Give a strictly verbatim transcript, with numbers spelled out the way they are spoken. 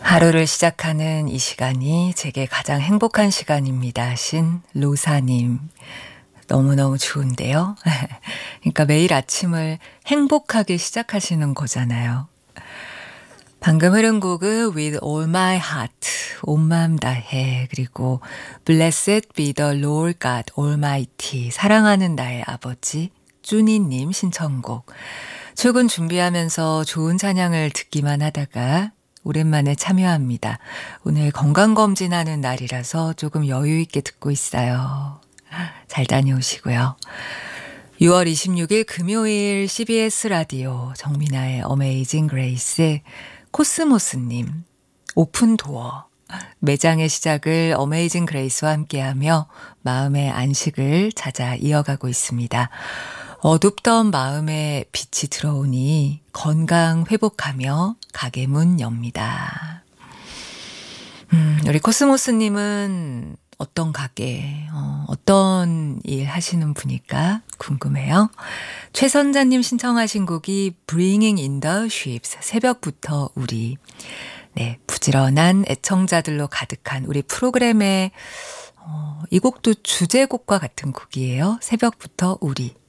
하루를 시작하는 이 시간이 제게 가장 행복한 시간입니다. 신 로사님. 너무너무 좋은데요. 그러니까 매일 아침을 행복하게 시작하시는 거잖아요. 방금 흐른 곡은 With All My Heart, 온 마음 다해, 그리고 Blessed be the Lord God Almighty, 사랑하는 나의 아버지, 쭈니님 신청곡. 출근 준비하면서 좋은 찬양을 듣기만 하다가 오랜만에 참여합니다. 오늘 건강검진하는 날이라서 조금 여유 있게 듣고 있어요. 잘 다녀오시고요. 유월 이십육일 금요일 씨비에스 라디오 정민아의 어메이징 그레이스, 코스모스님 오픈도어, 매장의 시작을 어메이징 그레이스와 함께하며 마음의 안식을 찾아 이어가고 있습니다. 어둡던 마음에 빛이 들어오니 건강 회복하며 가게 문 엽니다. 음, 우리 코스모스님은 어떤 가게, 어, 어떤 일 하시는 분일까 궁금해요. 최선자님 신청하신 곡이 Bringing in the Ships, 새벽부터 우리. 네, 부지런한 애청자들로 가득한 우리 프로그램의 어, 이 곡도 주제곡과 같은 곡이에요. 새벽부터 우리.